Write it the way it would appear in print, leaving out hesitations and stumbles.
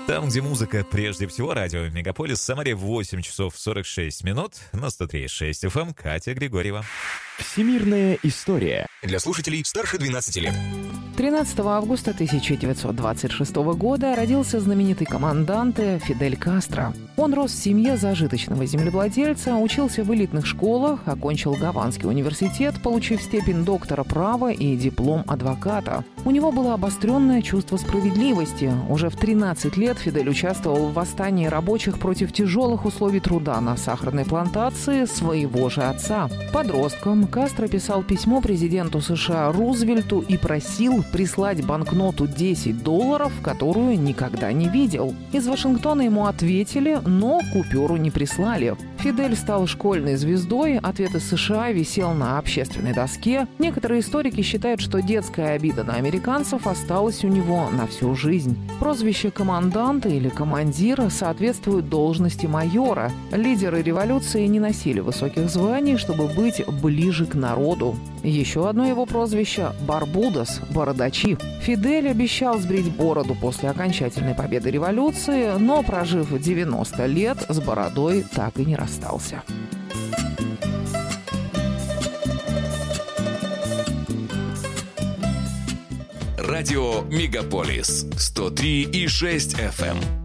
Там, где музыка прежде всего, радио Мегаполис, Самаре 8 часов 46 минут, на 103.6 FM, Катя Григорьева. Всемирная история. Для слушателей старше 12 лет. 13 августа 1926 года родился знаменитый командант Фидель Кастро. Он рос в семье зажиточного землевладельца, учился в элитных школах, окончил Гаванский университет, получив степень доктора права и диплом адвоката. У него было обостренное чувство справедливости. Уже в 13 лет Фидель участвовал в восстании рабочих против тяжелых условий труда на сахарной плантации своего же отца. Подростком Кастро писал письмо президенту США Рузвельту и просил прислать банкноту $10, которую никогда не видел. Из Вашингтона ему ответили, но купюру не прислали. Фидель стал школьной звездой, ответ из США висел на общественной доске. Некоторые историки считают, что детская обида на американцев осталась у него на всю жизнь. Прозвище команданта или командира соответствует должности майора. Лидеры революции не носили высоких званий, чтобы быть ближе к народу. Еще одно его прозвище – Барбудос, бородачи. Фидель обещал сбрить бороду после окончательной победы революции, но, прожив 90 лет, с бородой так и не расстался. Радио Мегаполис 103,6 FM.